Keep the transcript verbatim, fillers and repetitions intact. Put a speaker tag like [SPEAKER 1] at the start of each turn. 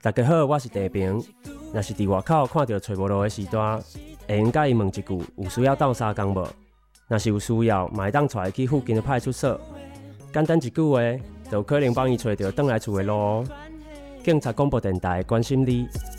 [SPEAKER 1] 大家好，我是地平。若是伫外口看到找无路的时段，会用甲伊问一句有需要斗相共无？若是有需要，嘛会当带伊去附近的派出所。简单一句话，就有可能帮伊找到返来厝的路哦。警察广播电台关心你。